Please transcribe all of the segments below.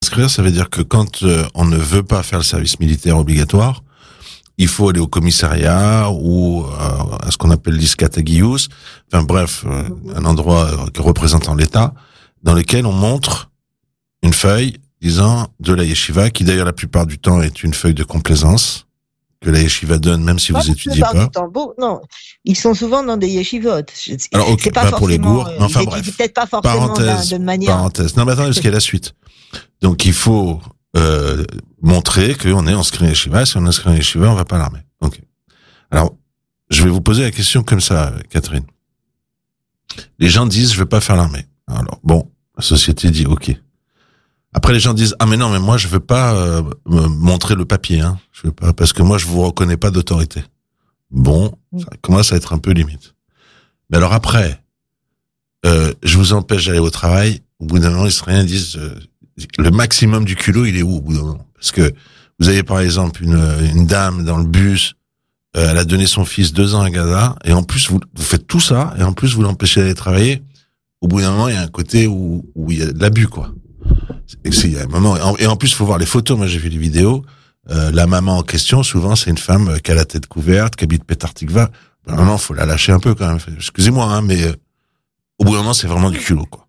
S'inscrire, ça veut dire que quand on ne veut pas faire le service militaire obligatoire, il faut aller au commissariat ou à ce qu'on appelle l'Iskatagius, enfin bref, un endroit représentant l'État, dans lequel on montre une feuille disant de la yeshiva, qui d'ailleurs la plupart du temps est une feuille de complaisance que la yeshiva donne même si vous étudiez pas. Bon, non, ils sont souvent dans des yeshivot. Alors, okay, c'est pas pour les gourds, mais enfin bref. Peut-être pas forcément de manière. Parenthèse. Non, mais attendez, parce qu'il y a la suite. Donc il faut montrer qu'on est inscrit à yeshiva. Si on est inscrit à yeshiva, on va pas à l'armée. Ok. Alors, je vais vous poser la question comme ça, Catherine. Les gens disent, je veux pas faire l'armée. Alors bon, la société dit, ok. Après, les gens disent, ah mais non, mais moi je veux pas me montrer le papier, hein. Je veux pas, parce que moi je vous reconnais pas d'autorité. Bon, ça commence à être un peu limite. Mais alors après, je vous empêche d'aller au travail. Au bout d'un moment, les Israéliens disent, le maximum du culot, il est où au bout d'un moment? Parce que vous avez par exemple une dame dans le bus, elle a donné son fils 2 ans à Gaza, et en plus vous faites tout ça, et en plus vous l'empêchez d'aller travailler. Au bout d'un moment, il y a un côté où il y a de l'abus, quoi. Il y a un moment, et en plus, il faut voir les photos. Moi, j'ai vu les vidéos. La maman en question, souvent, c'est une femme qui a la tête couverte, qui habite Petah Tikva. Vraiment, faut la lâcher un peu, quand même. Excusez-moi, hein, mais au bout d'un moment, c'est vraiment du culot, quoi.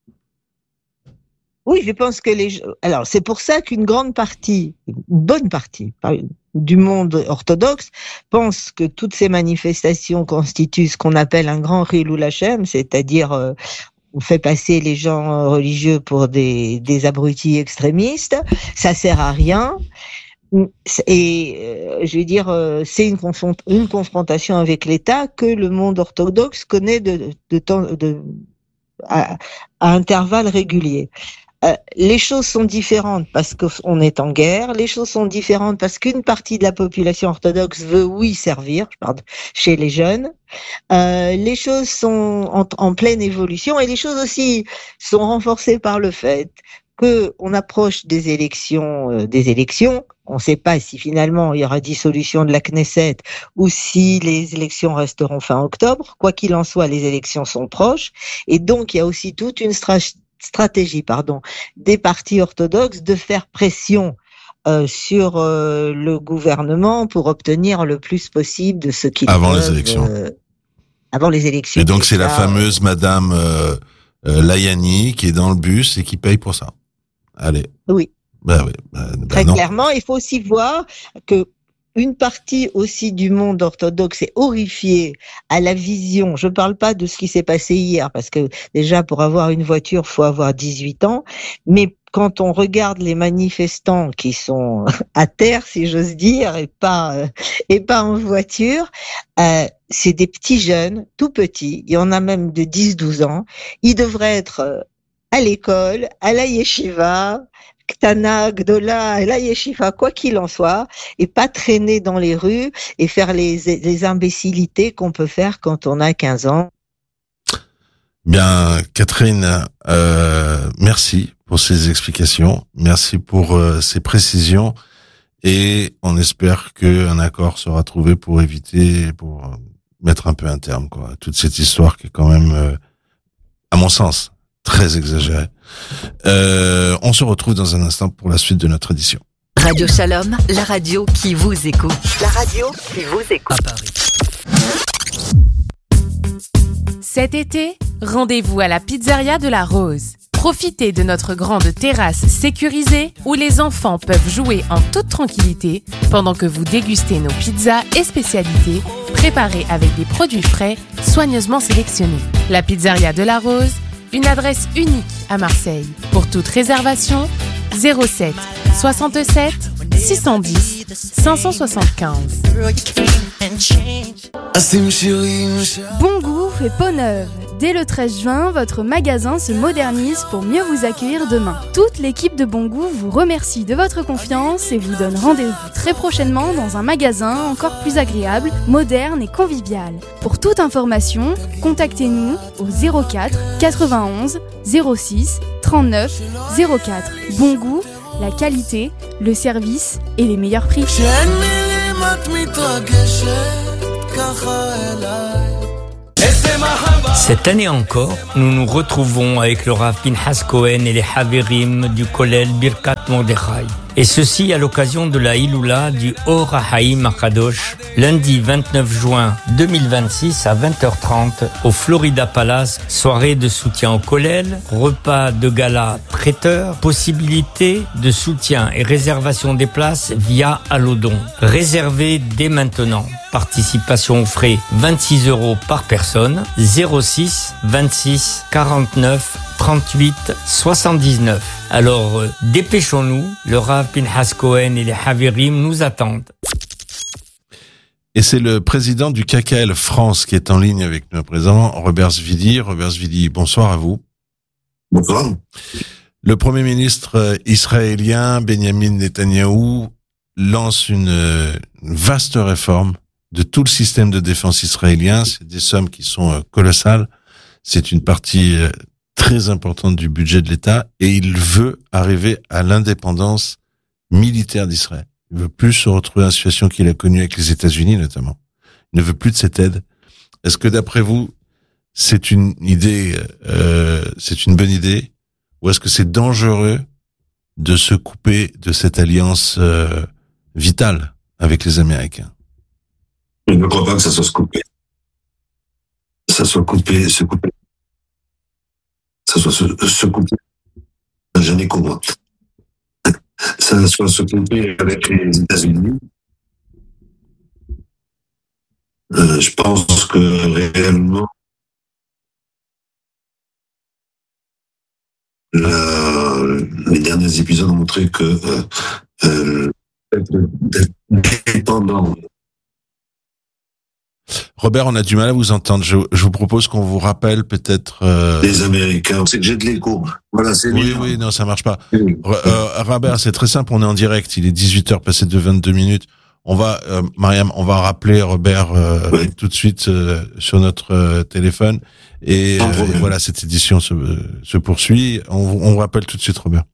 Oui, je pense que alors, c'est pour ça qu'une bonne partie du monde orthodoxe pense que toutes ces manifestations constituent ce qu'on appelle un grand Chilul Hashem, c'est-à-dire on fait passer les gens religieux pour des abrutis extrémistes, ça sert à rien. Et je veux dire, c'est une confrontation avec l'État que le monde orthodoxe connaît à intervalles réguliers. Les choses sont différentes parce qu'on est en guerre, les choses sont différentes parce qu'une partie de la population orthodoxe veut, oui, servir, je parle chez les jeunes. Les choses sont en pleine évolution et les choses aussi sont renforcées par le fait qu'on approche des élections. On ne sait pas si finalement il y aura dissolution de la Knesset ou si les élections resteront fin octobre. Quoi qu'il en soit, les élections sont proches et donc il y a aussi toute une stratégie des partis orthodoxes de faire pression sur le gouvernement pour obtenir le plus possible de ce qu'ils avant peuvent, les élections. Avant les élections. Et donc c'est la fameuse Madame Layani qui est dans le bus et qui paye pour ça. Allez. Oui. Oui. Très clairement, il faut aussi voir que une partie aussi du monde orthodoxe est horrifiée à la vision. Je ne parle pas de ce qui s'est passé hier, parce que déjà, pour avoir une voiture, faut avoir 18 ans. Mais quand on regarde les manifestants qui sont à terre, si j'ose dire, et pas en voiture, c'est des petits jeunes, tout petits. Il y en a même de 10-12 ans. Ils devraient être à l'école, à la yeshiva, Ktana, Gdola, la yeshiva, quoi qu'il en soit, et pas traîner dans les rues et faire les imbécilités qu'on peut faire quand on a 15 ans. Bien, Catherine, merci pour ces explications, merci pour ces précisions, et on espère qu'un accord sera trouvé pour éviter, pour mettre un peu un terme, quoi, à toute cette histoire qui est quand même, à mon sens, très exagérée. On se retrouve dans un instant pour la suite de notre édition. Radio Shalom, la radio qui vous écoute. La radio qui vous écoute. À Paris. Cet été, rendez-vous à la pizzeria de la Rose. Profitez de notre grande terrasse sécurisée où les enfants peuvent jouer en toute tranquillité pendant que vous dégustez nos pizzas et spécialités préparées avec des produits frais soigneusement sélectionnés. La pizzeria de la Rose, une adresse unique à Marseille. Pour toute réservation, 07 67 610 575. Bon goût fait peau neuve. Dès le 13 juin, votre magasin se modernise pour mieux vous accueillir demain. Toute l'équipe de Bon Goût vous remercie de votre confiance et vous donne rendez-vous très prochainement dans un magasin encore plus agréable, moderne et convivial. Pour toute information, contactez-nous au 04 91 06 39 04. Bon Goût, la qualité, le service et les meilleurs prix. Cette année encore, nous nous retrouvons avec le Rav Pinchas Cohen et les Haverim du Kollel Birkat Mordechai. Et ceci à l'occasion de la Hiloula du Or HaHaim HaKadosh, lundi 29 juin 2026 à 20h30 au Florida Palace, soirée de soutien au Kollel, repas de gala traiteur, possibilité de soutien et réservation des places via Allodon. Réservez dès maintenant. Participation aux frais 26 € par personne, 06 26 49 38 79. Alors, dépêchons-nous, le Rav Pinchas Cohen et les Haverim nous attendent. Et c'est le président du KKL France qui est en ligne avec nous à présent, Robert Zviddy. Robert Zviddy, bonsoir à vous. Bonsoir. Le Premier ministre israélien, Benjamin Netanyahou, lance une vaste réforme de tout le système de défense israélien. C'est des sommes qui sont colossales. C'est une partie très importante du budget de l'État et il veut arriver à l'indépendance militaire d'Israël. Il veut plus se retrouver dans la situation qu'il a connue avec les États-Unis notamment. Il ne veut plus de cette aide. Est-ce que d'après vous, c'est une idée, c'est une bonne idée, ou est-ce que c'est dangereux de se couper de cette alliance vitale avec les Américains? Je ne crois pas que ça soit se couper. Ça soit couper, se couper. Ça soit se couper. J'en ai qu'au moins. Ça soit se couper avec les États-Unis. Je pense que réellement, les derniers épisodes ont montré que d'être dépendant. Robert, on a du mal à vous entendre. Je vous propose qu'on vous rappelle peut-être... Les Américains, c'est que j'ai de l'écho. Voilà, c'est Oui, non, ça marche pas. Oui. Robert, c'est très simple, on est en direct. Il est 18h, passé de 22 minutes. On va, Mariam, on va rappeler Robert tout de suite sur notre téléphone. Et voilà, cette édition se poursuit. On vous rappelle tout de suite, Robert.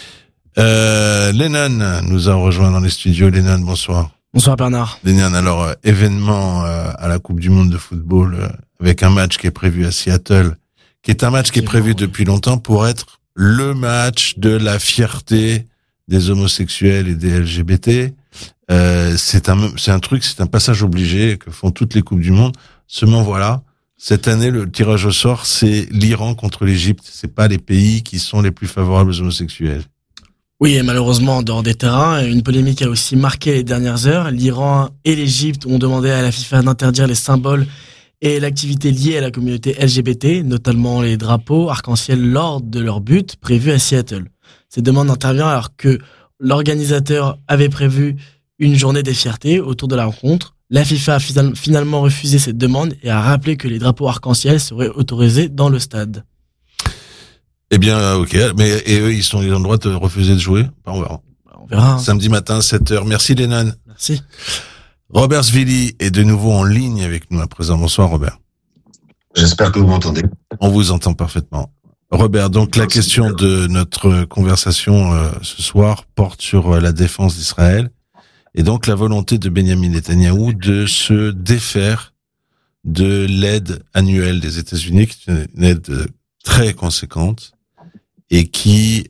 Lennon nous a rejoint dans les studios. Lennon, bonsoir. Bonsoir Bernard. Lennon, alors événement à la Coupe du Monde de football avec un match qui est prévu à Seattle, qui est un match qui est prévu depuis longtemps pour être le match de la fierté des homosexuels et des LGBT. C'est un passage obligé que font toutes les Coupes du Monde. Seulement voilà, cette année le tirage au sort c'est l'Iran contre l'Égypte. C'est pas les pays qui sont les plus favorables aux homosexuels. Oui, et malheureusement, en dehors des terrains, une polémique a aussi marqué les dernières heures. L'Iran et l'Égypte ont demandé à la FIFA d'interdire les symboles et l'activité liée à la communauté LGBT, notamment les drapeaux arc-en-ciel lors de leur but prévu à Seattle. Cette demande intervient alors que l'organisateur avait prévu une journée des fiertés autour de la rencontre. La FIFA a finalement refusé cette demande et a rappelé que les drapeaux arc-en-ciel seraient autorisés dans le stade. Eh bien, ok. Mais, et eux, ils ont le droit de refuser de jouer? On verra. On verra. Samedi matin, 7h. Merci, Lennon. Merci. Robert Zviddy est de nouveau en ligne avec nous à présent. Bonsoir, Robert. J'espère que vous m'entendez. On vous entend parfaitement. Robert, donc la question de notre conversation ce soir porte sur la défense d'Israël et donc la volonté de Benjamin Netanyahou de se défaire de l'aide annuelle des États-Unis, qui est une aide très conséquente et qui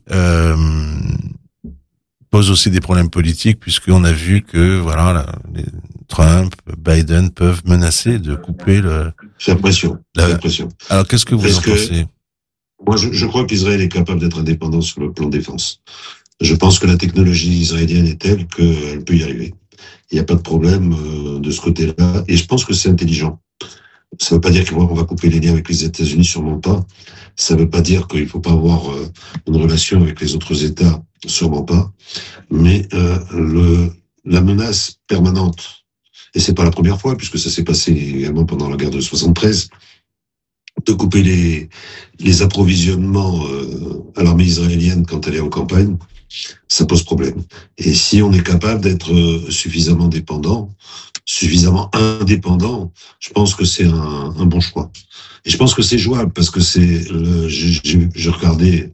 pose aussi des problèmes politiques puisqu'on a vu que voilà, Trump, Biden peuvent menacer de couper le. J'ai l'impression. Alors qu'est-ce que vous en pensez? Moi, je crois qu'Israël est capable d'être indépendant sur le plan défense. Je pense que la technologie israélienne est telle qu'elle peut y arriver. Il n'y a pas de problème de ce côté-là, et je pense que c'est intelligent. Ça ne veut pas dire qu'on va couper les liens avec les États-Unis, sûrement pas. Ça ne veut pas dire qu'il ne faut pas avoir une relation avec les autres États, sûrement pas. Mais la menace permanente, et c'est pas la première fois, puisque ça s'est passé également pendant la guerre de 73, de couper les approvisionnements à l'armée israélienne quand elle est en campagne, ça pose problème. Et si on est capable d'être suffisamment indépendant, je pense que c'est un bon choix. Et je pense que c'est jouable parce que je regardais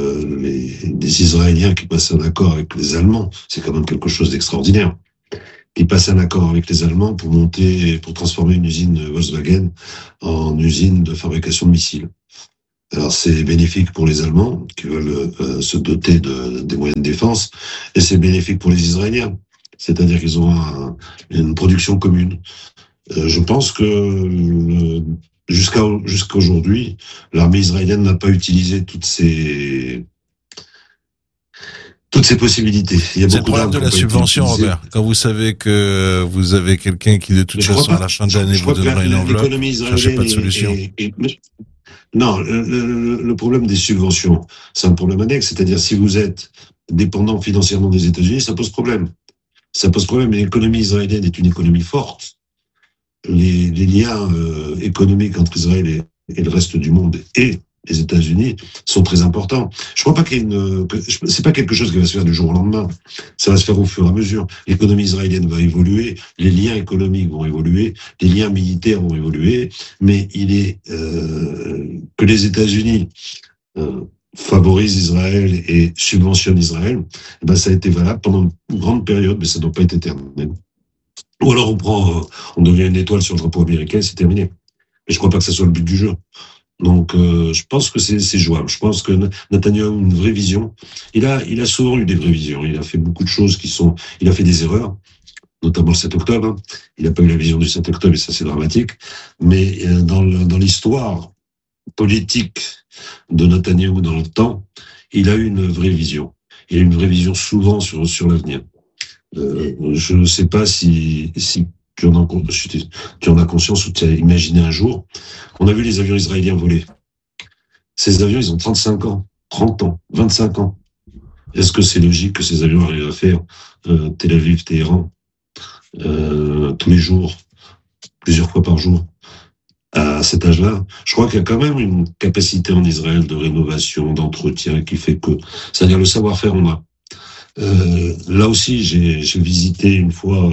les Israéliens qui passaient un accord avec les Allemands. C'est quand même quelque chose d'extraordinaire. qui passe un accord avec les Allemands pour transformer une usine Volkswagen en usine de fabrication de missiles. Alors c'est bénéfique pour les Allemands qui veulent se doter des moyens de défense, et c'est bénéfique pour les Israéliens. C'est-à-dire qu'ils ont une production commune. Je pense que jusqu'à aujourd'hui, l'armée israélienne n'a pas utilisé toutes ses possibilités. Il y a c'est beaucoup le problème de la subvention, Robert. Quand vous savez que vous avez quelqu'un qui, de toute façon, à la fin de l'année, vous donnera une enveloppe, cherchez pas de solution. Non, le problème des subventions, c'est un problème annexe. C'est-à-dire, si vous êtes dépendant financièrement des États-Unis, ça pose problème. Ça pose problème. Mais l'économie israélienne est une économie forte. Les liens économiques entre Israël et le reste du monde et les États-Unis sont très importants. Je crois pas c'est pas quelque chose qui va se faire du jour au lendemain. Ça va se faire au fur et à mesure. L'économie israélienne va évoluer, les liens économiques vont évoluer, les liens militaires vont évoluer, mais il est que les États-Unis favorisent Israël et subventionnent Israël. Et ben ça a été valable pendant une grande période, mais ça ne doit pas être éternel. Ou alors on devient une étoile sur le drapeau américain, c'est terminé. Mais je crois pas que ça soit le but du jeu. Donc, je pense que c'est jouable. Je pense que Netanyahou a une vraie vision. Il a souvent eu des vraies visions. Il a fait beaucoup de choses il a fait des erreurs, notamment le 7 octobre. Hein. Il n'a pas eu la vision du 7 octobre et ça, c'est dramatique. Mais dans l'histoire politique de Netanyahou dans le temps, il a eu une vraie vision. Il a une vraie vision souvent sur l'avenir. Je ne sais pas si tu en as conscience ou tu as imaginé un jour. On a vu les avions israéliens voler. Ces avions, ils ont 35 ans, 30 ans, 25 ans. Est-ce que c'est logique que ces avions arrivent à faire Tel Aviv, Téhéran, tous les jours, plusieurs fois par jour, à cet âge-là? Je crois qu'il y a quand même une capacité en Israël de rénovation, d'entretien qui fait que, c'est-à-dire le savoir-faire, on a. Là aussi, j'ai visité une fois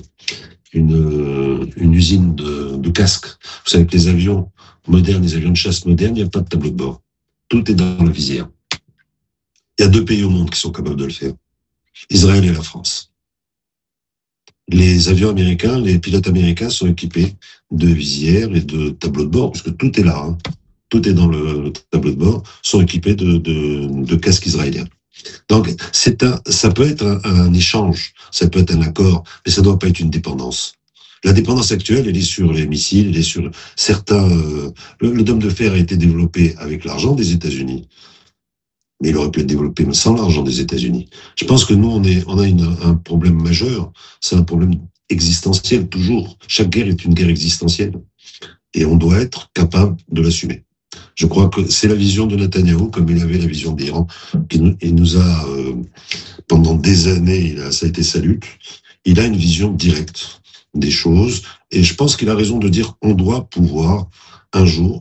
une usine de casques. Vous savez que les avions modernes, les avions de chasse modernes, il n'y a pas de tableau de bord. Tout est dans la visière. Il y a 2 pays au monde qui sont capables de le faire. Israël et la France. Les avions américains, les pilotes américains sont équipés de visières et de tableaux de bord, puisque tout est là, hein. Tout est dans le tableau de bord, sont équipés de casques israéliens. Donc, ça peut être un échange, ça peut être un accord, mais ça ne doit pas être une dépendance. La dépendance actuelle, elle est sur les missiles, elle est sur certains... le dôme de fer a été développé avec l'argent des États-Unis, mais il aurait pu être développé sans l'argent des États-Unis. Je pense que nous, on a un problème majeur, c'est un problème existentiel, toujours. Chaque guerre est une guerre existentielle, et on doit être capable de l'assumer. Je crois que c'est la vision de Netanyahou, comme il avait la vision d'Iran, il nous a, pendant des années, ça a été sa lutte. Il a une vision directe des choses, et je pense qu'il a raison de dire qu'on doit pouvoir un jour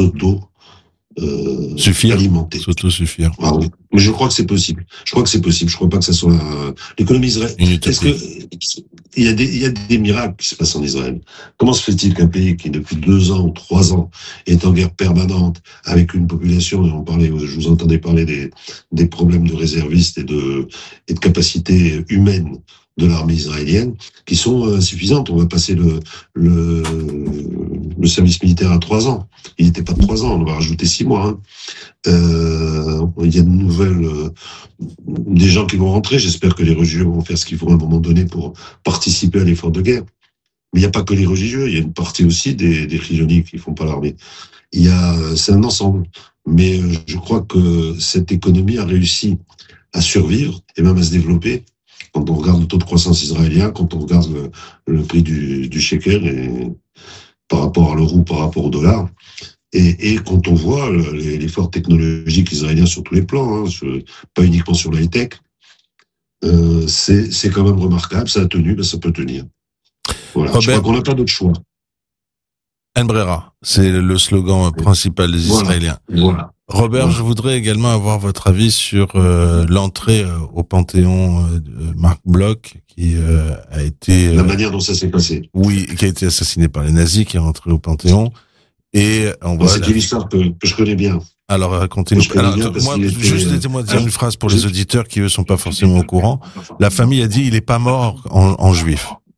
alimenter. S'auto-suffire. Ah oui. Mais je crois que c'est possible. Je crois pas que ça soit l'économie israélienne. Il y a des miracles qui se passent en Israël. Comment se fait-il qu'un pays qui, depuis 2 ans ou 3 ans, est en guerre permanente, avec une population, je vous entendais parler des problèmes de réservistes et de capacités humaines de l'armée israélienne, qui sont insuffisantes. On va passer le service militaire à 3 ans. Il n'était pas de 3 ans, on va rajouter 6 mois. Hein. Il y a de nouvelles, des gens qui vont rentrer. J'espère que les religieux vont faire ce qu'il faut à un moment donné pour participer à l'effort de guerre. Mais il n'y a pas que les religieux, il y a une partie aussi des chilioniques qui font pas l'armée. C'est un ensemble. Mais je crois que cette économie a réussi à survivre et même à se développer. Quand on regarde le taux de croissance israélien, quand on regarde le prix du shekel par rapport à l'euro, par rapport au dollar, et quand on voit l'effort technologique israélien sur tous les plans, hein, pas uniquement sur la high-tech, c'est quand même remarquable, ça a tenu, ça peut tenir. Voilà. Robert, je crois qu'on n'a pas d'autre choix. En Brera, c'est le slogan principal des Israéliens. Voilà. Robert, je voudrais également avoir votre avis sur l'entrée au Panthéon de Marc Bloch, qui a été... La manière dont ça s'est passé. Oui, qui a été assassiné par les nazis, qui est rentré au Panthéon. Et on voit... C'est une histoire que je connais bien. Alors, racontez-nous. Juste laissez-moi dire une phrase pour les auditeurs qui, eux, sont pas forcément au courant. La famille a dit, il est pas mort en juif.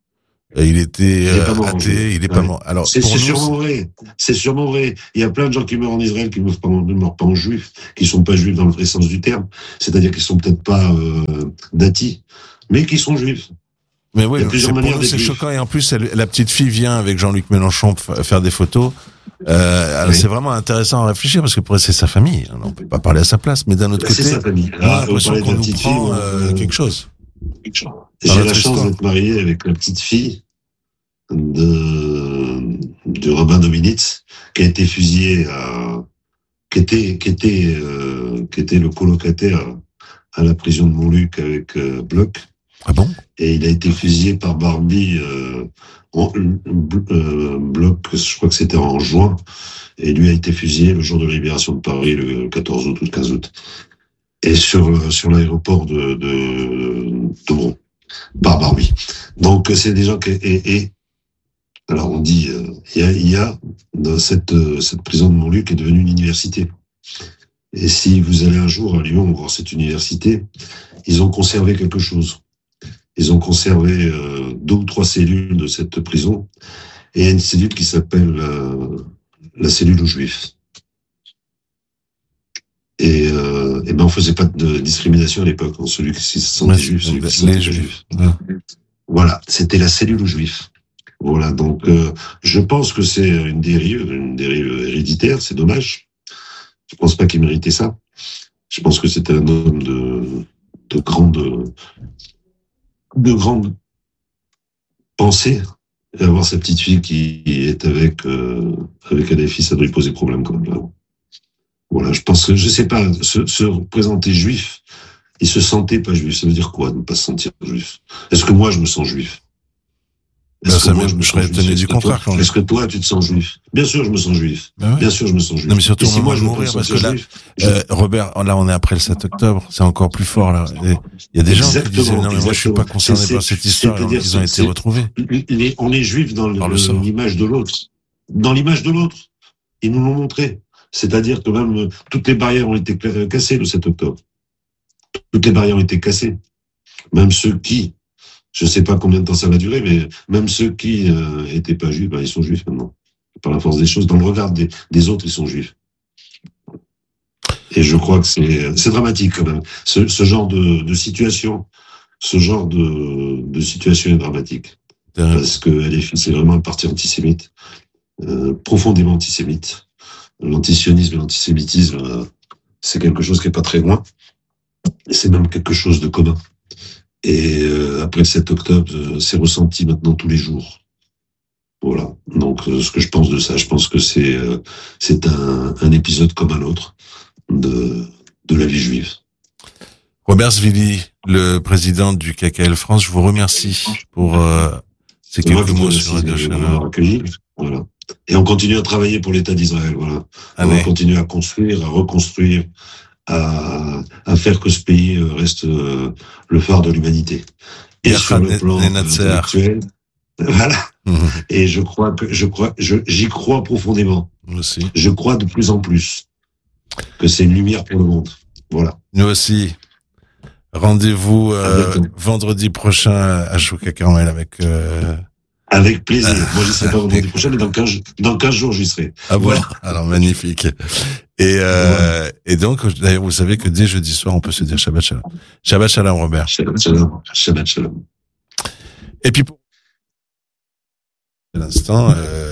Il était Il est pas mort, athée, il est pas mort. Alors, C'est pour nous, sûrement vrai. C'est sûrement vrai. Il y a plein de gens qui meurent en Israël qui ne meurent pas en juifs, qui sont pas juifs dans le vrai sens du terme. C'est-à-dire qu'ils sont peut-être pas datis, mais qui sont juifs. mais oui, il y a plusieurs pour manières nous, d'être c'est juif. choquant. Et en plus, la petite fille vient avec Jean-Luc Mélenchon faire des photos. Alors, Oui. c'est vraiment intéressant à réfléchir parce que pour elle, c'est sa famille. On peut pas parler à sa place. Mais d'un autre C'est côté, sa famille. on a Là, vous l'impression parlez de qu'on la nous petite prend fille, quelque chose. J'ai notre la chance histoire. d'être marié avec la petite fille de Robin Dominitz, qui a été fusillé qui était le colocataire à la prison de Montluc avec Bloch. Ah bon? Et il a été fusillé par Barbie, Bloch, je crois que c'était en juin, et lui a été fusillé le jour de la libération de Paris, le 14 août ou le 15 août. Et sur l'aéroport de Bron, par Barbie. Donc c'est des gens et alors on dit il y a dans cette prison de Montluc qui est devenue une université. Et si vous allez un jour à Lyon voir cette université, ils ont conservé quelque chose. Ils ont conservé 2 ou 3 cellules de cette prison, et il y a une cellule qui s'appelle la cellule aux Juifs. Et ben on faisait pas de discrimination à l'époque, celui qui se sentait juif, celui qui se sentait Les juif. juifs. Ouais. Voilà, c'était la cellule aux Juifs. Voilà, donc je pense que c'est une dérive héréditaire, c'est dommage. Je pense pas qu'il méritait ça. Je pense que c'était un homme de grande pensée. Et avoir sa petite fille qui est avec Kadhafi, ça doit lui poser problème quand même là. Voilà, je pense que, je sais pas, se représenter juif, il se sentait pas juif. Ça veut dire quoi, de ne pas se sentir juif? Est-ce que moi, je me sens juif? Ben, ça je serais étonné du contraire. Est-ce que toi, tu te sens juif? Bien sûr, je me sens juif. Ben ouais. Bien sûr, je me sens juif. Non, mais surtout Et au si moment moi, de je veux mourir, pas me parce que sentir là, juif, Robert, là, on est après le 7 octobre, c'est encore plus fort, là. Et il y a des gens qui disaient, non, mais moi, je suis pas concerné par cette histoire, alors ils ont été retrouvés. On est juif dans l'image de l'autre. Dans l'image de l'autre. Ils nous l'ont montré. C'est-à-dire que même toutes les barrières ont été cassées le 7 octobre. Toutes les barrières ont été cassées. Même ceux qui, je sais pas combien de temps ça va durer, mais même ceux qui étaient pas juifs, ben, ils sont juifs maintenant. Par la force des choses, dans le regard des autres, ils sont juifs. Et je crois que c'est dramatique quand même. Ce genre de situation, de situation est dramatique. Parce que LFI, c'est vraiment un parti antisémite, profondément antisémite. L'antisionisme et l'antisémitisme, c'est quelque chose qui est pas très loin. Et c'est même quelque chose de commun. Et après le 7 octobre, c'est ressenti maintenant tous les jours. Voilà. Donc, ce que je pense de ça, je pense que c'est un épisode comme un autre de la vie juive. Robert Zvili, le président du KKL France, je vous remercie pour ces quelques mots sur Radio Chaleur. Voilà. Et on continue à travailler pour l'État d'Israël. Voilà. Allez. On va continuer à construire, à reconstruire, à faire que ce pays reste le phare de l'humanité. Et sur le plan intellectuel, voilà. Et j'y crois profondément. Nous aussi. Je crois de plus en plus que c'est une lumière pour le monde. Voilà. Nous aussi. Rendez-vous vendredi prochain à Chouka Carmel avec plaisir. Moi, j'y serai pas vendredi prochain, mais dans 15 jours, j'y serai. Ah bon? Alors, magnifique. Et donc, d'ailleurs, vous savez que dès jeudi soir, on peut se dire Shabbat Shalom. Shabbat Shalom, Robert. Shabbat Shalom. Shabbat Shalom. Et puis, pour l'instant,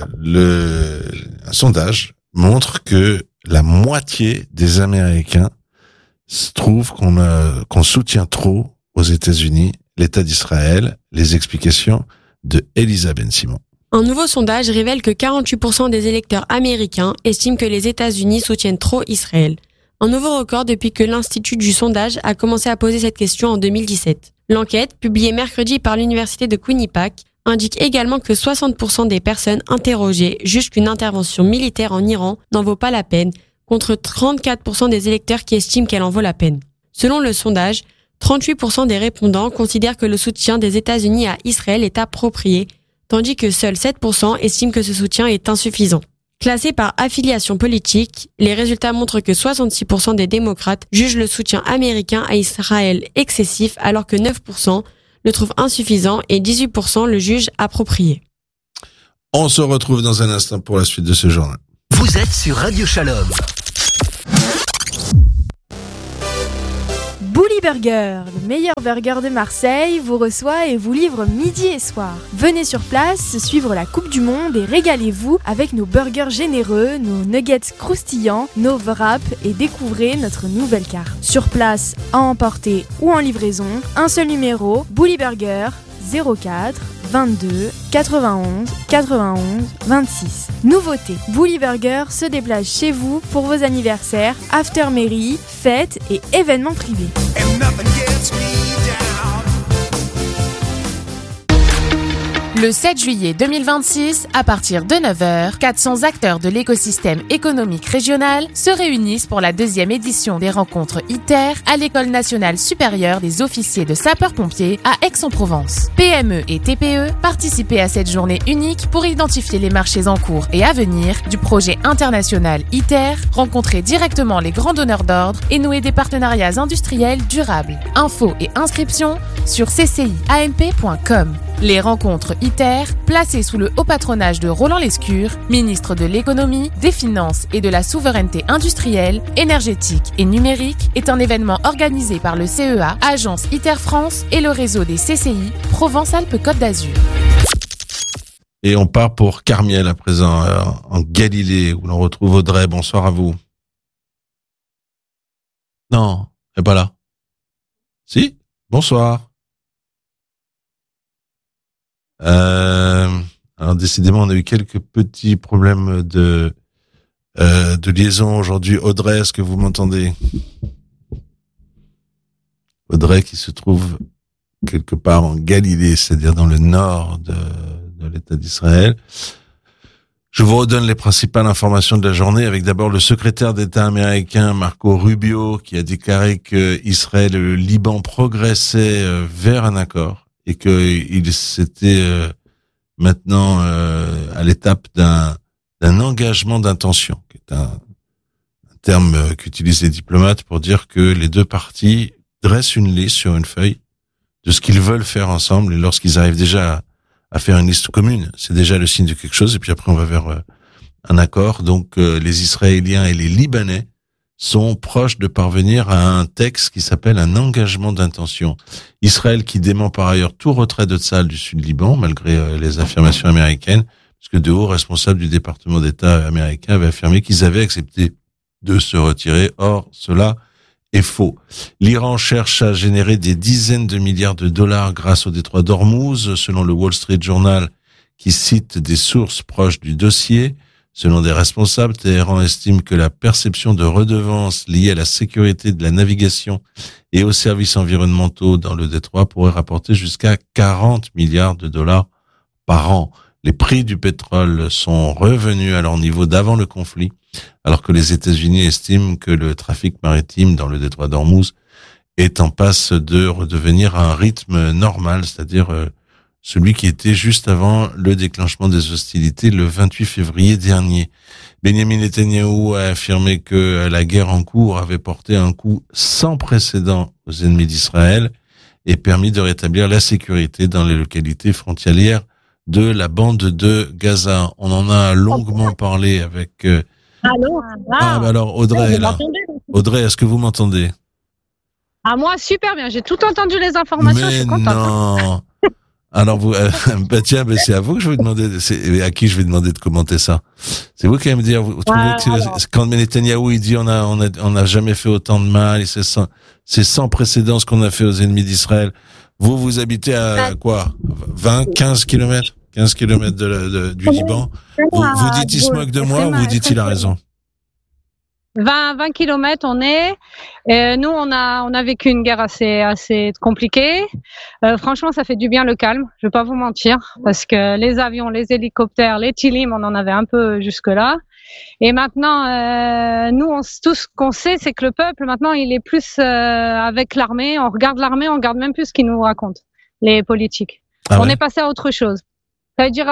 un sondage montre que la moitié des Américains trouvent qu'on soutient trop aux États-Unis l'État d'Israël. Les explications de Elisa Ben Simon. Un nouveau sondage révèle que 48% des électeurs américains estiment que les États-Unis soutiennent trop Israël. Un nouveau record depuis que l'Institut du sondage a commencé à poser cette question en 2017. L'enquête, publiée mercredi par l'Université de Quinnipiac, indique également que 60% des personnes interrogées jugent qu'une intervention militaire en Iran n'en vaut pas la peine, contre 34% des électeurs qui estiment qu'elle en vaut la peine. Selon le sondage, 38% des répondants considèrent que le soutien des États-Unis à Israël est approprié, tandis que seuls 7% estiment que ce soutien est insuffisant. Classés par affiliation politique, les résultats montrent que 66% des démocrates jugent le soutien américain à Israël excessif, alors que 9% le trouvent insuffisant et 18% le jugent approprié. On se retrouve dans un instant pour la suite de ce journal. Vous êtes sur Radio Shalom. Bully Burger, le meilleur burger de Marseille, vous reçoit et vous livre midi et soir. Venez sur place, suivre la Coupe du Monde et régalez-vous avec nos burgers généreux, nos nuggets croustillants, nos wraps et découvrez notre nouvelle carte. Sur place, à emporter ou en livraison, un seul numéro, Bully Burger 04 22 91 91 26. Nouveauté, Bully Burger se déplace chez vous pour vos anniversaires, after mairie, fêtes et événements privés. Le 7 juillet 2026, à partir de 9h, 400 acteurs de l'écosystème économique régional se réunissent pour la 2e édition des rencontres ITER à l'École nationale supérieure des officiers de sapeurs-pompiers à Aix-en-Provence. PME et TPE participent à cette journée unique pour identifier les marchés en cours et à venir du projet international ITER, rencontrer directement les grands donneurs d'ordre et nouer des partenariats industriels durables. Infos et inscriptions sur cciamp.com. Les rencontres ITER, placées sous le haut patronage de Roland Lescure, ministre de l'économie, des finances et de la souveraineté industrielle, énergétique et numérique, est un événement organisé par le CEA, Agence ITER France et le réseau des CCI Provence-Alpes-Côte d'Azur. Et on part pour Carmiel à présent, en Galilée, où l'on retrouve Audrey. Bonsoir à vous. Non, elle n'est pas là. Si, bonsoir. Alors décidément, on a eu quelques petits problèmes de liaison aujourd'hui. Audrey, est-ce que vous m'entendez? Audrey qui se trouve quelque part en Galilée, c'est-à-dire dans le nord de l'État d'Israël. Je vous redonne les principales informations de la journée avec d'abord le secrétaire d'État américain Marco Rubio qui a déclaré que Israël et le Liban progressaient vers un accord et qu'il s'était maintenant à l'étape d'un engagement d'intention, qui est un terme qu'utilisent les diplomates pour dire que les deux parties dressent une liste sur une feuille de ce qu'ils veulent faire ensemble, et lorsqu'ils arrivent déjà à faire une liste commune, c'est déjà le signe de quelque chose, et puis après on va vers un accord. Donc les Israéliens et les Libanais sont proches de parvenir à un texte qui s'appelle un engagement d'intention. Israël qui dément par ailleurs tout retrait de Tsahal du Sud-Liban, malgré les affirmations américaines, puisque de hauts responsables du département d'État américain avaient affirmé qu'ils avaient accepté de se retirer. Or, cela est faux. L'Iran cherche à générer des dizaines de milliards de dollars grâce au détroit d'Ormuz, selon le Wall Street Journal, qui cite des sources proches du dossier. Selon des responsables, Téhéran estime que la perception de redevances liées à la sécurité de la navigation et aux services environnementaux dans le détroit pourrait rapporter jusqu'à 40 milliards de dollars par an. Les prix du pétrole sont revenus à leur niveau d'avant le conflit, alors que les États-Unis estiment que le trafic maritime dans le détroit d'Ormuz est en passe de redevenir à un rythme normal, c'est-à-dire celui qui était juste avant le déclenchement des hostilités le 28 février dernier. Benjamin Netanyahou a affirmé que la guerre en cours avait porté un coup sans précédent aux ennemis d'Israël et permis de rétablir la sécurité dans les localités frontalières de la bande de Gaza. On en a longuement parlé avec... Allô? Alors Audrey est là. Audrey, est-ce que vous m'entendez? Ah, moi, super bien. J'ai tout entendu les informations. Je suis contente. Non. Alors vous, tiens, c'est à vous que je vais demander, à qui je vais demander de commenter ça. C'est vous qui allez me dire. Vous trouvez que quand Netanyahou il dit on a jamais fait autant de mal, et c'est sans précédent ce qu'on a fait aux ennemis d'Israël. Vous habitez à quoi? 15 kilomètres du Liban. Vous dites il se moque de moi ou vous dites il a raison? 20 kilomètres on est. Nous, on a vécu une guerre assez compliquée. Franchement, ça fait du bien le calme. Je vais pas vous mentir, parce que les avions, les hélicoptères, les Tilim, on en avait un peu jusque-là. Et maintenant, nous, tout ce qu'on sait, c'est que le peuple, maintenant, il est plus avec l'armée. On regarde l'armée, on regarde même plus ce qu'ils nous racontent, les politiques. On est passé à autre chose. C'est-à-dire,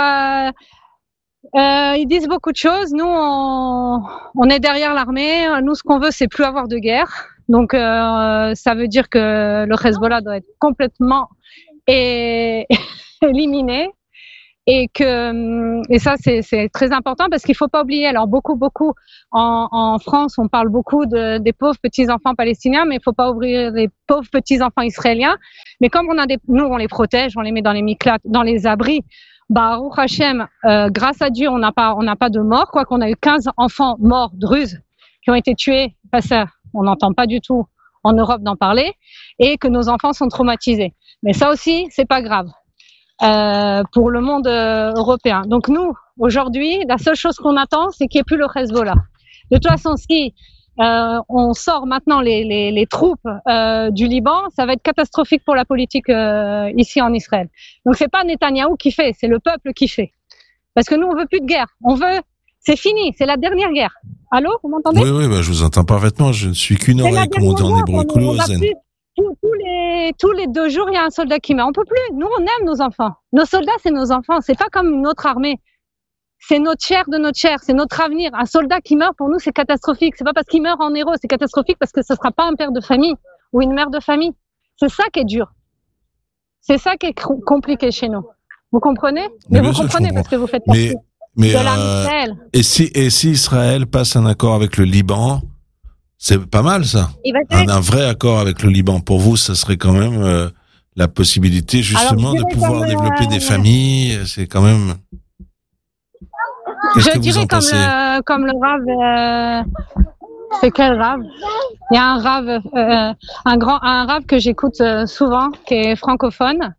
ils disent beaucoup de choses. Nous, on est derrière l'armée. Nous, ce qu'on veut, c'est plus avoir de guerre. Donc, ça veut dire que le Hezbollah doit être complètement est éliminé. Et ça c'est très important parce qu'il faut pas oublier. Alors beaucoup en France on parle beaucoup des pauvres petits enfants palestiniens, mais il faut pas oublier les pauvres petits enfants israéliens. Mais comme nous on les protège, on les met dans les miklats, dans les abris. Baruch Hashem, grâce à Dieu on n'a pas de morts, quoi qu'on a eu 15 enfants morts druzes qui ont été tués. Ça on n'entend pas du tout en Europe d'en parler, et que nos enfants sont traumatisés. Mais ça aussi c'est pas grave. Pour le monde européen. Donc nous, aujourd'hui, la seule chose qu'on attend, c'est qu'il n'y ait plus le Hezbollah. De toute façon, si on sort maintenant les troupes du Liban, ça va être catastrophique pour la politique ici en Israël. Donc c'est pas Netanyahou qui fait, c'est le peuple qui fait. Parce que nous, on veut plus de guerre. C'est fini, c'est la dernière guerre. Allô, vous m'entendez? Oui, je vous entends parfaitement. Je ne suis qu'une oreille, comme on dit en hébreu. Tous les 2 jours, il y a un soldat qui meurt. On peut plus. Nous, on aime nos enfants. Nos soldats, c'est nos enfants. C'est pas comme une autre armée. C'est notre chair de notre chair. C'est notre avenir. Un soldat qui meurt, pour nous, c'est catastrophique. C'est pas parce qu'il meurt en héros. C'est catastrophique parce que ce sera pas un père de famille ou une mère de famille. C'est ça qui est dur. C'est ça qui est compliqué chez nous. Vous comprenez? Mais vous comprenez parce que vous faites partie de l'Israël. Et si Israël passe un accord avec le Liban, c'est pas mal, ça. Un vrai accord avec le Liban. Pour vous, ça serait quand même la possibilité, justement, de pouvoir développer des familles. C'est quand même... Je dirais comme le Rav... C'est quel Rav? Il y a un Rav, un Rav que j'écoute souvent, qui est francophone.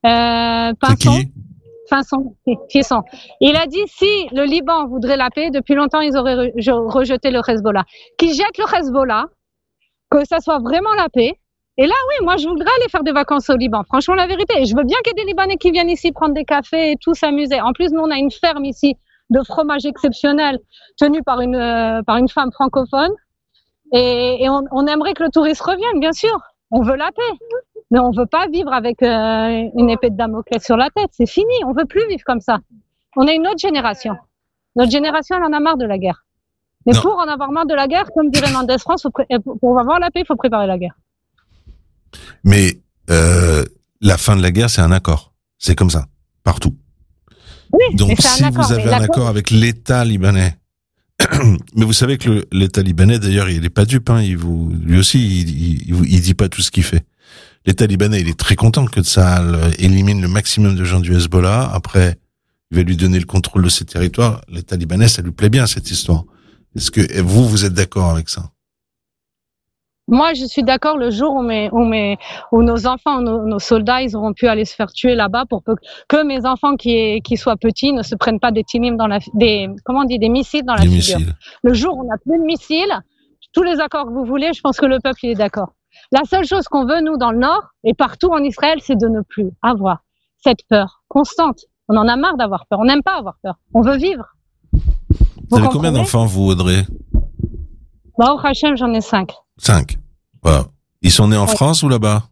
Pinson. Il a dit si le Liban voudrait la paix, depuis longtemps ils auraient rejeté le Hezbollah. Qu'ils jettent le Hezbollah, que ça soit vraiment la paix. Et là, oui, moi je voudrais aller faire des vacances au Liban. Franchement, la vérité. Et je veux bien qu'il y ait des Libanais qui viennent ici prendre des cafés et tout s'amuser. En plus, nous on a une ferme ici de fromage exceptionnel tenue par une femme francophone. Et on aimerait que le touriste revienne, bien sûr. On veut la paix. Mais on veut pas vivre avec une épée de Damoclès sur la tête. C'est fini. On veut plus vivre comme ça. On est une autre génération. Notre génération, elle en a marre de la guerre. Mais pour en avoir marre de la guerre, comme dirait Mendes France, pour avoir la paix, il faut préparer la guerre. Mais la fin de la guerre, c'est un accord. C'est comme ça, partout. Oui, donc si vous avez un accord avec l'État libanais, mais vous savez que l'État libanais, d'ailleurs, il est pas dupe. Hein, lui aussi, il dit pas tout ce qu'il fait. L'État libanais, il est très content que Tsahal élimine le maximum de gens du Hezbollah. Après, il va lui donner le contrôle de ses territoires. L'État libanais, ça lui plaît bien, cette histoire. Est-ce que vous êtes d'accord avec ça? Moi, je suis d'accord le jour où nos enfants, nos soldats, ils auront pu aller se faire tuer là-bas pour que mes enfants qui soient petits ne se prennent pas des missiles dans la figure. Le jour où on n'a plus de missiles, tous les accords que vous voulez, je pense que le peuple, il est d'accord. La seule chose qu'on veut, nous, dans le Nord et partout en Israël, c'est de ne plus avoir cette peur constante. On en a marre d'avoir peur. On n'aime pas avoir peur. On veut vivre. Vous avez combien d'enfants, vous, Audrey? Baruch Hashem, j'en ai 5. 5. Wow. Ils sont nés en France ou là-bas?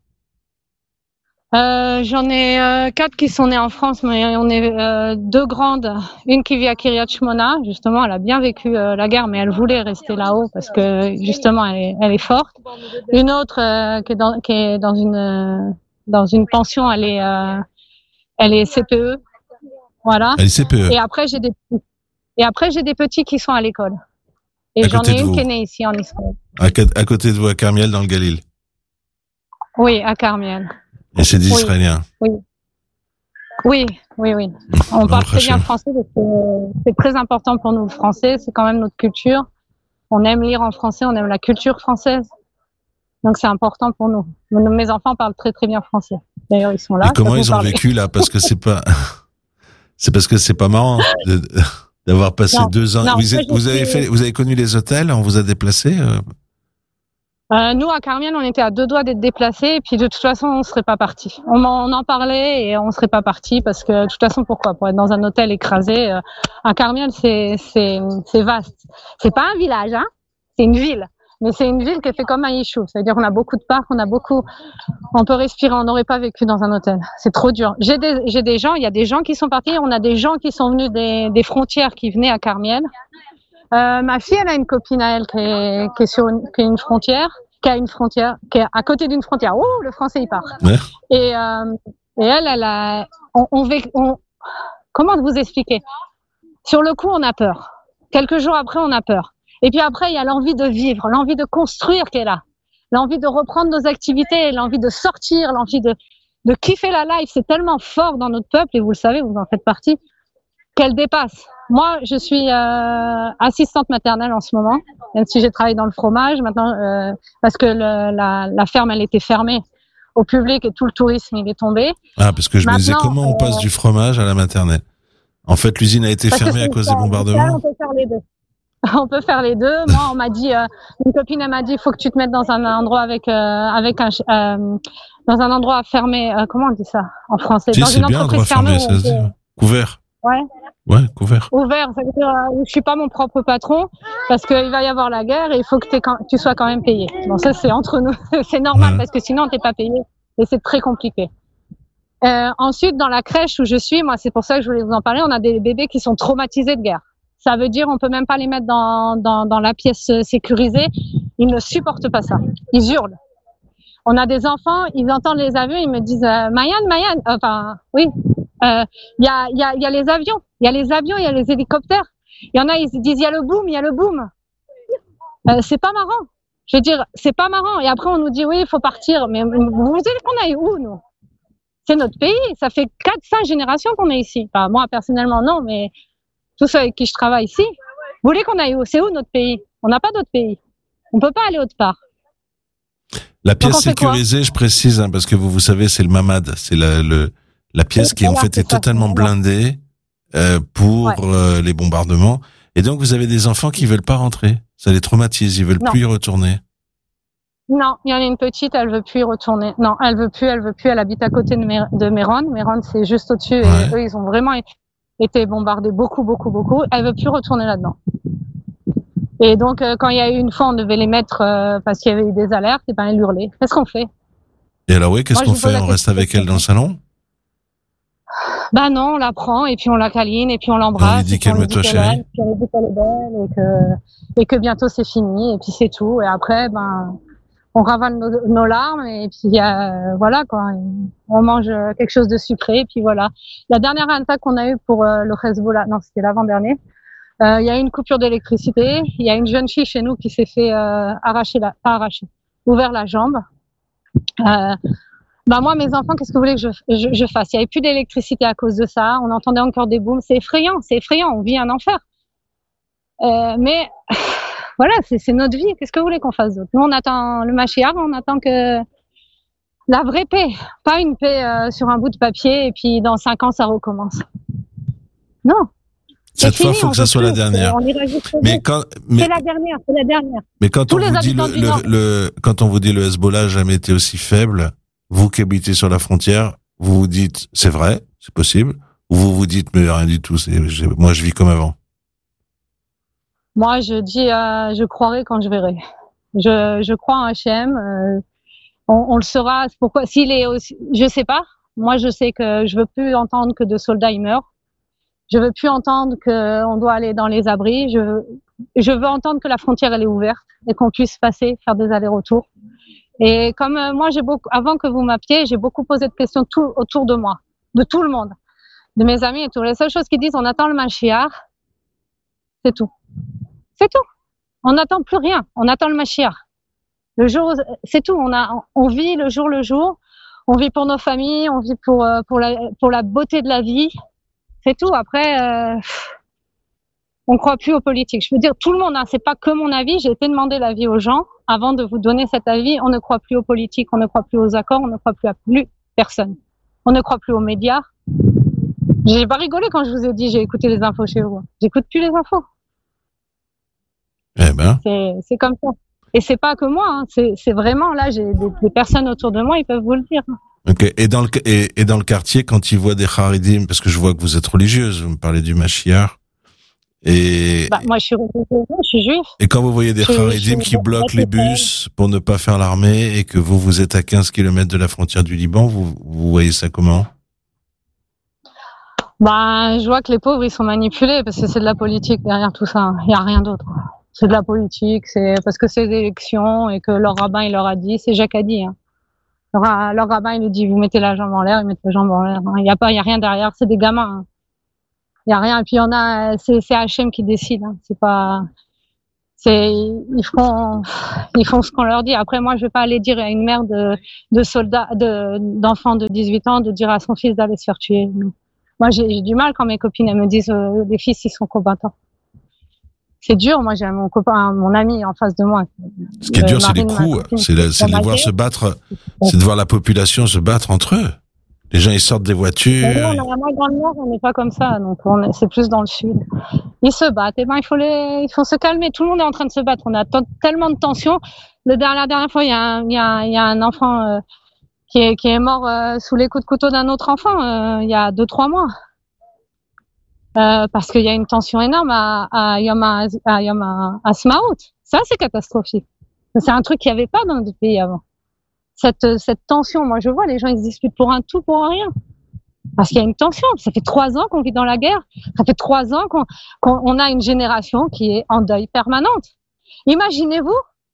J'en ai 4 qui sont nés en France, mais on est 2 grandes. Une qui vit à Kiryat Shmona, justement, elle a bien vécu la guerre, mais elle voulait rester là-haut parce que justement, elle est forte. Une autre qui est dans une pension, elle est CPE, voilà. Elle est CPE. Et après j'ai des petits qui sont à l'école. Et j'en ai une qui est née ici en Israël. À côté de vous, à Carmiel, dans le Galil. Oui, à Carmiel. Et c'est des Israéliens. Oui. On parle très bien français parce que c'est très important pour nous le français. C'est quand même notre culture. On aime lire en français, on aime la culture française. Donc c'est important pour nous. Mes enfants parlent très très bien français. D'ailleurs, ils sont là. Et comment ils ont vécu là? Parce que c'est parce que c'est pas marrant d'avoir passé 2 ans. Vous avez connu les hôtels? On vous a déplacé? Nous, à Carmiel, on était à 2 doigts d'être déplacés, et puis de toute façon, on serait pas partis. On en parlait et on serait pas partis parce que de toute façon, pourquoi? Pour être dans un hôtel écrasé, à Carmiel, c'est vaste. C'est pas un village, hein. C'est une ville. Mais c'est une ville qui est fait comme un yishuv. C'est-à-dire, on a beaucoup de parcs, on peut respirer. On n'aurait pas vécu dans un hôtel. C'est trop dur. Il y a des gens qui sont partis. On a des gens qui sont venus des frontières qui venaient à Carmiel. Ma fille, elle a une copine à elle qui a une frontière, qui est à côté d'une frontière. Oh, le français, il part. Ouais. Et comment vous expliquer? Sur le coup, on a peur. Quelques jours après, on a peur. Et puis après, il y a l'envie de vivre, l'envie de construire qui est là. L'envie de reprendre nos activités, l'envie de sortir, l'envie de kiffer la life. C'est tellement fort dans notre peuple, et vous le savez, vous en faites partie, qu'elle dépasse. Moi, je suis assistante maternelle en ce moment, même si j'ai travaillé dans le fromage maintenant, parce que la ferme, elle était fermée au public et tout le tourisme, il est tombé. Ah, parce que je me disais, comment on passe du fromage à la maternelle? En fait, l'usine a été fermée à cause des bombardements. On peut faire les deux. On peut faire les deux. Moi, on m'a dit, une copine, elle m'a dit, il faut que tu te mettes dans un endroit dans un endroit fermé. Comment on dit ça en français? Si, dans c'est bien, endroit fermé, ça se dit. Couvert. Ouais. Ouais, couvert. Ouvert, ça veut dire je suis pas mon propre patron parce qu'il va y avoir la guerre et il faut que tu sois quand même payé. Bon, ça c'est entre nous, c'est normal parce que sinon t'es pas payé et c'est très compliqué. Ensuite, dans la crèche où je suis, moi c'est pour ça que je voulais vous en parler, on a des bébés qui sont traumatisés de guerre. Ça veut dire on peut même pas les mettre dans la pièce sécurisée, ils ne supportent pas ça, ils hurlent. On a des enfants, ils entendent les avions, ils me disent Mayan, enfin oui. Il y a les avions, il y a les hélicoptères. Il y en a, ils disent il y a le boom. C'est pas marrant. Je veux dire, c'est pas marrant. Et après, on nous dit oui, il faut partir. Mais vous savez qu'on aille où, nous? C'est notre pays. Ça fait 4-5 générations qu'on est ici. Enfin, moi, personnellement, non, mais tous ceux avec qui je travaille ici. Vous voulez qu'on aille où? C'est où notre pays? On n'a pas d'autre pays. On peut pas aller autre part. La pièce sécurisée, je précise, parce que vous savez, c'est le mamad. C'est la pièce qui en fait est totalement blindée pour les bombardements. Et donc vous avez des enfants qui veulent pas rentrer. Ça les traumatise, ils veulent plus y retourner. Non, il y en a une petite, elle veut plus y retourner. Non, elle veut plus. Elle habite à côté de Méron. Méron, c'est juste au-dessus. Et eux, ils ont vraiment été bombardés beaucoup. Elle veut plus retourner là-dedans. Et donc, quand il y a eu une fois, on devait les mettre parce qu'il y avait eu des alertes, et ben elle hurlait. Qu'est-ce qu'on fait? Et alors oui, qu'est-ce qu'on fait? On reste avec elle dans le salon? Bah non, on la prend et puis on la câline et puis on l'embrasse. On lui dit calme-toi chérie. Puis on lui dit qu'elle est belle et que bientôt c'est fini et puis c'est tout. Et après, on ravale nos larmes et puis voilà quoi. On mange quelque chose de sucré et puis voilà. La dernière attaque qu'on a eue pour le Hezbollah, non c'était l'avant-dernier. Il y a eu une coupure d'électricité. Il y a une jeune fille chez nous qui s'est fait ouvert la jambe. Moi, mes enfants, qu'est-ce que vous voulez que je fasse? Il n'y avait plus d'électricité à cause de ça. On entendait encore des booms. C'est effrayant. On vit un enfer. Mais voilà, c'est notre vie. Qu'est-ce que vous voulez qu'on fasse d'autre? Nous, on attend le Mashiach, on attend que la vraie paix, pas une paix sur un bout de papier et puis dans 5 ans, ça recommence. Non. Cette fois, il faut que ça soit la dernière. C'est la dernière. Mais quand on vous dit le Hezbollah n'a jamais été aussi faible, vous qui habitez sur la frontière, vous vous dites, c'est vrai, c'est possible, ou vous vous dites, mais rien du tout, moi je vis comme avant. Moi, je dis, je croirai quand je verrai. Je crois en H&M, on le saura. Pourquoi? S'il est aussi, je sais pas. Moi, je sais que je veux plus entendre que de soldats ils meurent. Je veux plus entendre qu'on doit aller dans les abris. Je veux entendre que la frontière elle est ouverte et qu'on puisse passer, faire des allers-retours. Et comme moi, avant que vous m'appeliez, j'ai beaucoup posé de questions autour de moi, de tout le monde, de mes amis et tout. La seule chose qu'ils disent, on attend le Mashiach, c'est tout. C'est tout. On n'attend plus rien. On attend le Mashiach. Le jour, c'est tout. On vit le jour. On vit pour nos familles. On vit pour la beauté de la vie. C'est tout. Après, on croit plus aux politiques. Je veux dire, tout le monde, c'est pas que mon avis. J'ai été demander l'avis aux gens avant de vous donner cet avis. On ne croit plus aux politiques, on ne croit plus aux accords, on ne croit plus à plus personne. On ne croit plus aux médias. J'ai pas rigolé quand je vous ai dit j'ai écouté les infos chez vous. J'écoute plus les infos. Eh ben. C'est comme ça. Et c'est pas que moi. C'est vraiment là. J'ai des personnes autour de moi, ils peuvent vous le dire. Ok. Et dans le quartier, quand ils voient des Haridim, parce que je vois que vous êtes religieuse, vous me parlez du Mashiach. Moi, je suis juif. Et quand vous voyez des Haridim qui bloquent les bus pour ne pas faire l'armée et que vous êtes à 15 km de la frontière du Liban, vous voyez ça comment? Je vois que les pauvres, ils sont manipulés parce que c'est de la politique derrière tout ça. Il n'y a rien d'autre. C'est de la politique, c'est parce que c'est des élections et que leur rabbin, il leur a dit, c'est Jacques a dit. Leur rabbin, il nous dit, vous mettez la jambe en l'air, ils mettent la jambe en l'air. Il y a rien derrière, c'est des gamins. Hein. Il y a rien. Et puis c'est Hachem qui décide. Hein. Ils font ce qu'on leur dit. Après, moi, je vais pas aller dire à une mère de soldats, d'enfants de 18 ans, de dire à son fils d'aller se faire tuer. Moi, j'ai du mal quand mes copines, elles me disent, les fils, ils sont combattants. C'est dur. Moi, j'ai mon ami en face de moi. Ce qui est dur, c'est les coups. C'est de les voir se battre. C'est de voir la population se battre entre eux. Les gens, ils sortent des voitures. Moi, dans le nord, on n'est pas comme ça. Donc, c'est plus dans le sud. Ils se battent. Et il faut se calmer. Tout le monde est en train de se battre. On a tellement de tensions. La dernière fois, il y a un enfant qui est mort sous les coups de couteau d'un autre enfant il y a 2-3 mois. Parce qu'il y a une tension énorme à Yom Ha'atzmaut. Ça, c'est catastrophique. C'est un truc qu'il n'y avait pas dans notre pays avant. Cette tension, moi je vois, les gens ils se disputent pour un tout, pour un rien. Parce qu'il y a une tension. Ça fait 3 ans qu'on vit dans la guerre. Ça fait 3 ans qu'on a une génération qui est en deuil permanente. Imaginez-vous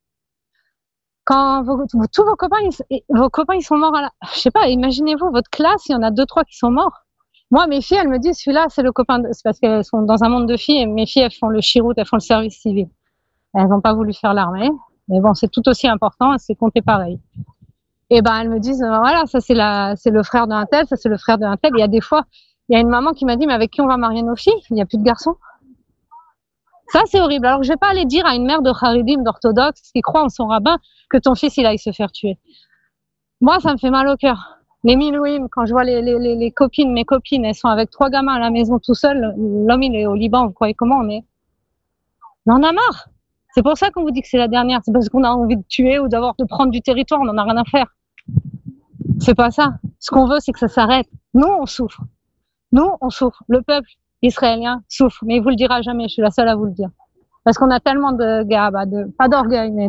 quand tous vos copains ils sont morts je sais pas, imaginez-vous votre classe, il y en a 2-3 qui sont morts. Moi, mes filles, elles me disent, celui-là, c'est le copain c'est parce qu'elles sont dans un monde de filles et mes filles, elles font le shirout, elles font le service civil. Elles n'ont pas voulu faire l'armée. Mais bon, c'est tout aussi important, c'est compté pareil. Et elles me disent, voilà, ça c'est le frère d'un tel, ça c'est le frère d'un tel. Il y a des fois, il y a une maman qui m'a dit, mais avec qui on va marier nos filles? Il n'y a plus de garçons. Ça, c'est horrible. Alors, je vais pas aller dire à une mère de Haridim, d'orthodoxe, qui croit en son rabbin, que ton fils, il aille se faire tuer. Moi, ça me fait mal au cœur. Les milouim, quand je vois mes copines, elles sont avec 3 gamins à la maison tout seuls. L'homme, il est au Liban, vous croyez comment on est? On en a marre. C'est pour ça qu'on vous dit que c'est la dernière. C'est parce qu'on a envie de tuer ou de prendre du territoire. On n'en a rien à faire. C'est pas ça. Ce qu'on veut, c'est que ça s'arrête. Nous, on souffre. Le peuple israélien souffre. Mais il vous le dira jamais. Je suis la seule à vous le dire. Parce qu'on a tellement de gaba, pas d'orgueil, mais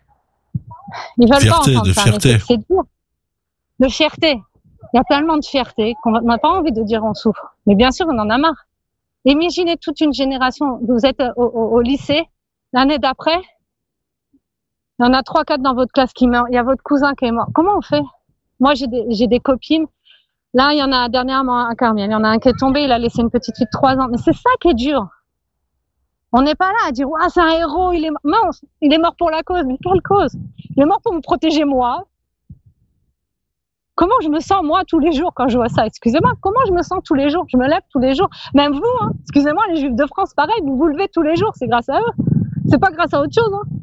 ils veulent fierté, pas entendre ça. Fierté. C'est dur. De fierté. Il y a tellement de fierté qu'on n'a pas envie de dire on souffre. Mais bien sûr, on en a marre. Imaginez toute une génération. Vous êtes au lycée. L'année d'après, il y en a 3-4 dans votre classe qui meurent. Il y a votre cousin qui est mort. Comment on fait? Moi, j'ai des copines. Là, il y en a dernièrement un Carmiel. Il y en a un qui est tombé. Il a laissé une petite fille de 3 ans. Mais c'est ça qui est dur. On n'est pas là à dire, ah, c'est un héros. Il est mort. Non, il est mort pour la cause. Mais quelle cause? Il est mort pour me protéger moi. Comment je me sens, moi, tous les jours quand je vois ça? Excusez-moi, comment je me sens tous les jours? Je me lève tous les jours. Même vous, hein. Excusez-moi, les Juifs de France, pareil, vous vous levez tous les jours. C'est grâce à eux. C'est pas grâce à autre chose, hein.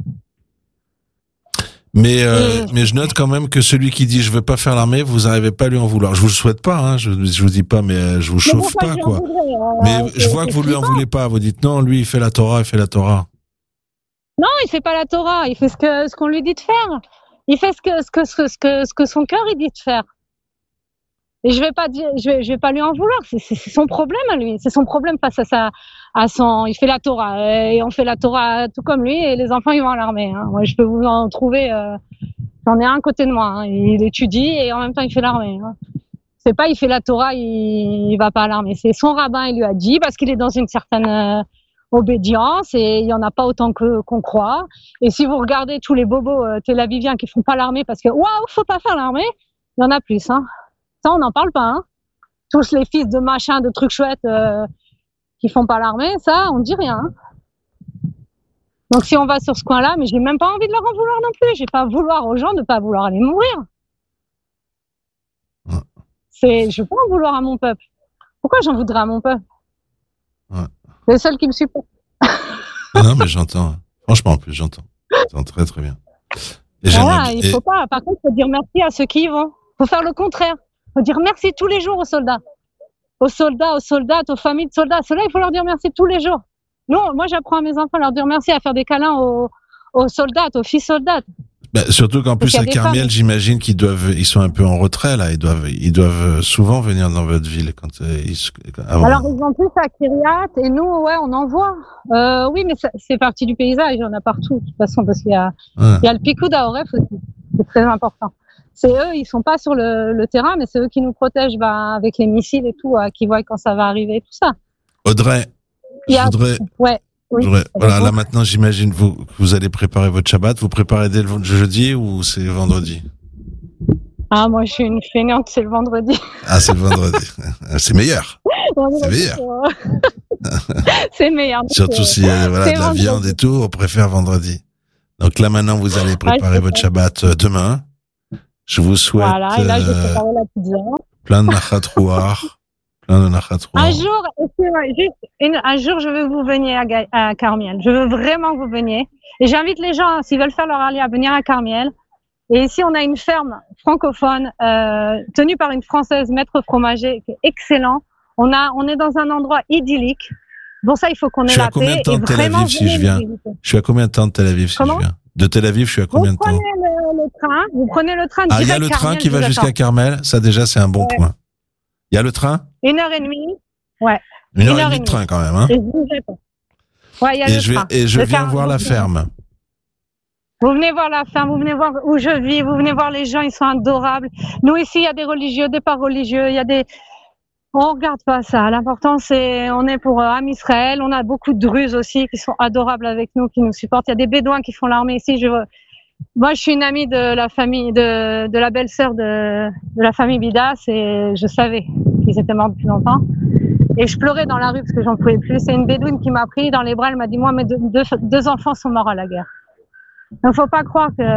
Mais je note quand même que celui qui dit je veux pas faire l'armée, vous n'arrivez pas à lui en vouloir. Je vous le souhaite pas, hein. Je vous dis pas, mais je vous chauffe pas, quoi. Mais je vois que vous lui en voulez pas. Vous dites non, lui il fait la Torah, Non, il fait pas la Torah. Il fait ce qu'on lui dit de faire. Il fait ce que son cœur il dit de faire. Et je vais pas lui en vouloir. C'est son problème à lui. C'est son problème face il fait la Torah. Et on fait la Torah tout comme lui. Et les enfants, ils vont à l'armée, hein. Moi, je peux vous en trouver, j'en ai un à côté de moi, hein. Il étudie et en même temps, il fait l'armée, hein. C'est pas, il fait la Torah, il va pas à l'armée. C'est son rabbin, il lui a dit, parce qu'il est dans une certaine, obédience et il y en a pas autant qu'on croit. Et si vous regardez tous les bobos tel aviviens qui font pas l'armée parce que waouh, faut pas faire l'armée, il y en a plus, hein. Ça, on n'en parle pas, hein. Tous les fils de machin, de trucs chouettes qui font pas l'armée, ça, on dit rien, hein. Donc si on va sur ce coin-là, mais j'ai même pas envie de leur en vouloir non plus. J'ai pas à vouloir aux gens de pas vouloir aller mourir. Ouais. Je veux pas en vouloir à mon peuple. Pourquoi j'en voudrais à mon peuple? Ouais. C'est le seul qui me supporte. Non, mais j'entends. Franchement, en plus, j'entends. J'entends très très bien. Et voilà, il faut pas. Par contre, il faut dire merci à ceux qui y vont. Il faut faire le contraire. Il faut dire merci tous les jours aux soldats. Aux soldates, aux familles de soldats. Ceux-là, il faut leur dire merci tous les jours. Non, moi, j'apprends à mes enfants à leur dire merci, à faire des câlins aux soldats, aux filles soldates. Bah, surtout qu'en plus, à Carmiel, j'imagine ils sont un peu en retrait, là. Ils doivent souvent venir dans votre ville Alors, ils ont plus à Kiryat, et nous, ouais, on en voit. Oui, mais c'est partie du paysage, il y en a partout, de toute façon, parce qu'il y a le Pikoud à Oref aussi. C'est très important. C'est eux, ils sont pas sur le terrain, mais c'est eux qui nous protègent, avec les missiles et tout, qui voient quand ça va arriver, tout ça. Audrey. Ouais. Oui, voilà, là maintenant, j'imagine vous allez préparer votre Shabbat. Vous préparez dès le jeudi ou c'est vendredi? Ah, moi, je suis une fainéante, c'est le vendredi. Ah, c'est le vendredi. C'est meilleur. C'est meilleur. C'est meilleur. Surtout si voilà, de la viande et tout, on préfère vendredi. Donc là, maintenant, vous allez préparer votre Shabbat demain. Je vous souhaite voilà, et là, je vais préparer la pizza. Plein de nachatrouar. Un jour, je veux que vous veniez à Carmiel. Je veux vraiment que vous veniez. Et j'invite les gens, s'ils veulent faire leur alia, à venir à Carmiel. Et ici, on a une ferme francophone tenue par une Française, maître fromager, qui est excellent. On est dans un endroit idyllique. Bon, ça, il faut qu'on ait la paix. Je suis à combien de temps de Tel Aviv si je viens? Je suis à combien de temps de Tel Aviv si je viens? De Tel Aviv, je suis à combien de temps? Vous prenez le train. Ah, il y a le train qui va jusqu'à Carmel. Ça, déjà, c'est un bon point. Il y a le train? 1h30. Ouais. 1h30 de train, quand même, hein? Ouais, il y a le train. Et je viens voir la ferme. Vous venez voir la ferme, vous venez voir où je vis, vous venez voir les gens, ils sont adorables. Nous, ici, il y a des religieux, des pas religieux, il y a des... On regarde pas ça. L'important, c'est, on est pour Am Israël. On a beaucoup de Druzes aussi qui sont adorables avec nous, qui nous supportent. Il y a des Bédouins qui font l'armée ici. Moi, je suis une amie de la famille, de la belle-sœur de la famille Bidas, et je savais qu'ils étaient morts depuis longtemps. Et je pleurais dans la rue parce que j'en pouvais plus. C'est une Bédouine qui m'a pris dans les bras. Elle m'a dit, moi, mes deux enfants sont morts à la guerre. Donc, faut pas croire que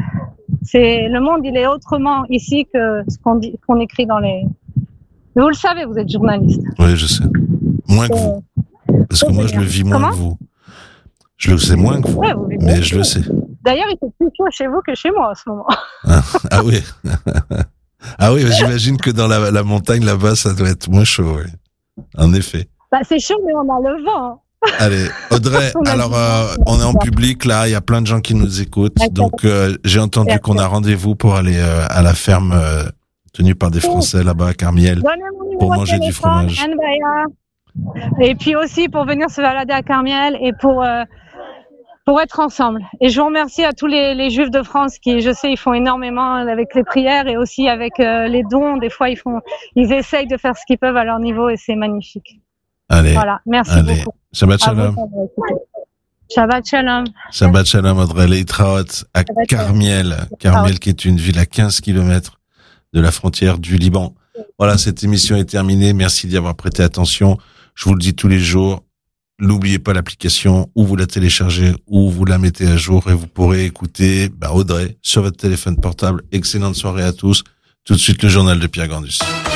le monde, il est autrement ici que ce qu'on écrit dans les... Mais vous le savez, vous êtes journaliste. Oui, je sais. Moins que vous. Parce que moi, je le vis moins que vous. Je le sais moins que vous, mais je le sais. D'ailleurs, il fait plus chaud chez vous que chez moi en ce moment. Ah oui. Ah oui, j'imagine que dans la montagne, là-bas, ça doit être moins chaud, oui. En effet. Bah, c'est chaud, mais on a le vent. Allez, Audrey, alors on est en public, là, il y a plein de gens qui nous écoutent. Donc, j'ai entendu qu'on a rendez-vous pour aller à la ferme tenue par des Français là-bas à Carmiel pour manger du fromage. Et puis aussi pour venir se balader à Carmiel et pour être ensemble. Et je vous remercie à tous les Juifs de France qui, je sais, ils font énormément avec les prières et aussi avec les dons. Des fois, ils essayent de faire ce qu'ils peuvent à leur niveau et c'est magnifique. Allez. Voilà, merci beaucoup. Shabbat shalom. Shabbat shalom. Shabbat shalom, Audrey Leitraot à Carmiel. Carmiel qui est une ville à 15 km de la frontière du Liban. Voilà, cette émission est terminée. Merci d'y avoir prêté attention. Je vous le dis tous les jours. N'oubliez pas l'application, ou vous la téléchargez, ou vous la mettez à jour et vous pourrez écouter Audrey sur votre téléphone portable. Excellente soirée à tous. Tout de suite, le journal de Pierre Gandus.